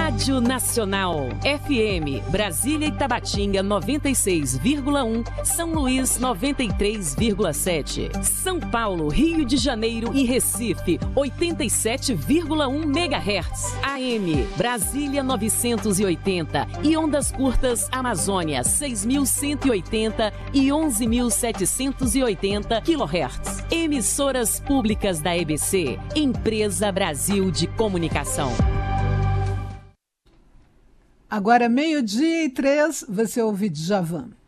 Rádio Nacional. FM, Brasília e Tabatinga 96,1, São Luís 93,7, São Paulo, Rio de Janeiro e Recife 87,1 MHz. AM, Brasília 980 e ondas curtas Amazônia 6.180 e 11.780 kHz. Emissoras públicas da EBC, Empresa Brasil de Comunicação. Agora 12:03, você ouve Djavan.